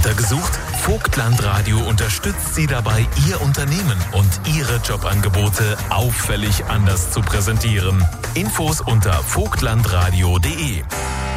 Mitarbeiter gesucht? Vogtland Radio unterstützt Sie dabei, Ihr Unternehmen und Ihre Jobangebote auffällig anders zu präsentieren. Infos unter vogtlandradio.de.